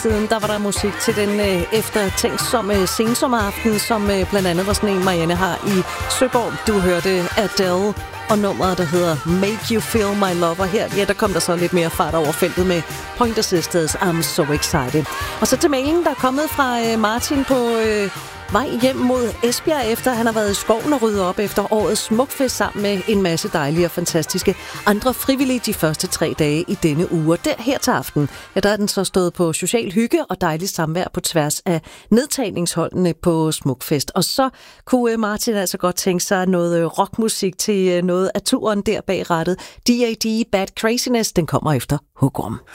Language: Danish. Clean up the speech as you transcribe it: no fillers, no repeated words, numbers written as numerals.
Siden der var der musik til den eftertænksomme sensommeraften, som blandt andet var sådan en, Marianne har i Søborg. Du hørte Adele og nummeret, der hedder Make You Feel My Lover. Her, ja, der kom der så lidt mere fart over feltet med Pointer Sisters, I'm So Excited. Og så til mailen, der er kommet fra Martin på vej hjem mod Esbjerg, efter han har været i skoven og ryddet op efter årets smukfest sammen med en masse dejlige og fantastiske andre frivillige de første 3 dage i denne uge. Der her til aften, ja, der er den så stået på social hygge og dejligt samvær på tværs af nedtagningsholdene på smukfest. Og så kunne Martin altså godt tænke sig noget rockmusik til noget af turen der bag rattet. D.A.D. Bad Craziness, den kommer efter Hugorm.